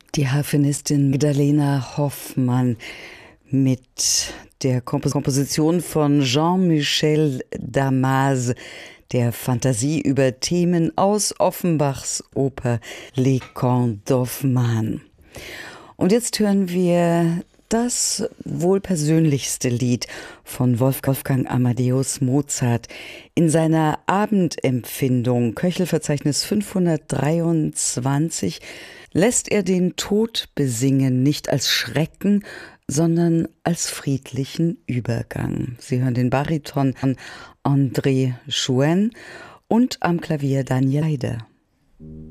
Die Harfenistin Magdalena Hoffmann mit der Komposition von Jean-Michel Damas, der Fantasie über Themen aus Offenbachs Oper Les Contes d'Hoffmann. Und jetzt hören wir das wohl persönlichste Lied von Wolfgang Amadeus Mozart. In seiner Abendempfindung, Köchelverzeichnis 523, lässt er den Tod besingen, nicht als Schrecken, sondern als friedlichen Übergang. Sie hören den Bariton André Chouen und am Klavier Daniel Haider.